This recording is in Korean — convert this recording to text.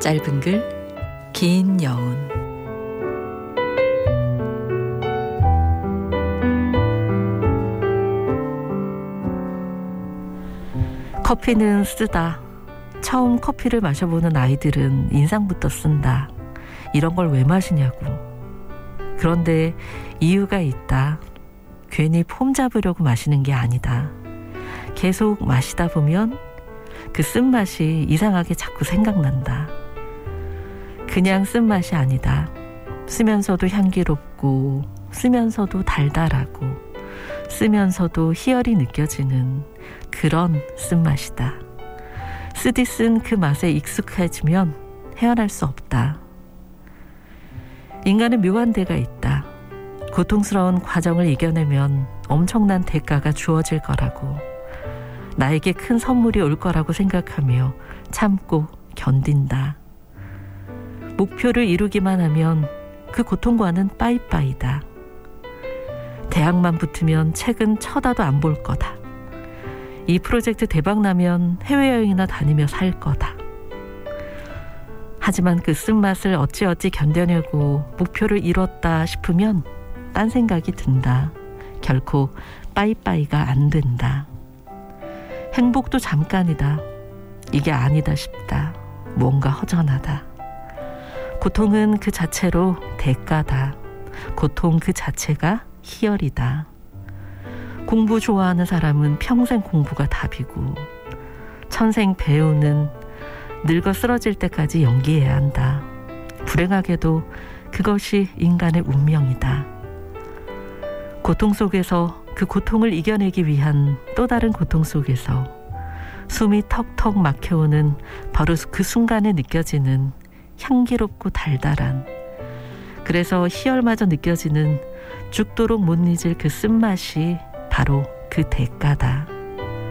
짧은 글, 긴 여운. 커피는 쓰다. 처음 커피를 마셔보는 아이들은 인상부터 쓴다. 이런 걸 왜 마시냐고. 그런데 이유가 있다. 괜히 폼 잡으려고 마시는 게 아니다. 계속 마시다 보면 그 쓴맛이 이상하게 자꾸 생각난다. 그냥 쓴맛이 아니다. 쓰면서도 향기롭고, 쓰면서도 달달하고, 쓰면서도 희열이 느껴지는 그런 쓴맛이다. 쓰디 쓴 그 맛에 익숙해지면 헤어날 수 없다. 인간은 묘한 데가 있다. 고통스러운 과정을 이겨내면 엄청난 대가가 주어질 거라고, 나에게 큰 선물이 올 거라고 생각하며 참고 견딘다. 목표를 이루기만 하면 그 고통과는 빠이빠이다. 대학만 붙으면 책은 쳐다도 안 볼 거다. 이 프로젝트 대박나면 해외여행이나 다니며 살 거다. 하지만 그 쓴맛을 어찌어찌 견뎌내고 목표를 이뤘다 싶으면 딴 생각이 든다. 결코 빠이빠이가 안 된다. 행복도 잠깐이다. 이게 아니다 싶다. 뭔가 허전하다. 고통은 그 자체로 대가다. 고통 그 자체가 희열이다. 공부 좋아하는 사람은 평생 공부가 답이고, 천생 배우는 늙어 쓰러질 때까지 연기해야 한다. 불행하게도 그것이 인간의 운명이다. 고통 속에서 그 고통을 이겨내기 위한 또 다른 고통 속에서 숨이 턱턱 막혀오는 바로 그 순간에 느껴지는 향기롭고 달달한, 그래서 희열마저 느껴지는 죽도록 못 잊을 그 쓴맛이 바로 그 대가다.